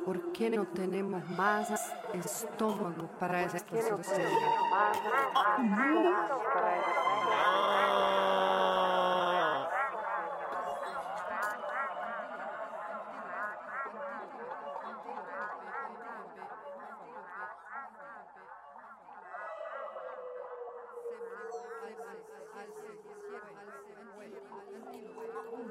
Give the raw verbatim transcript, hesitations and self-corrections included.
¿Por qué no tenemos más estómago para esta sociedad?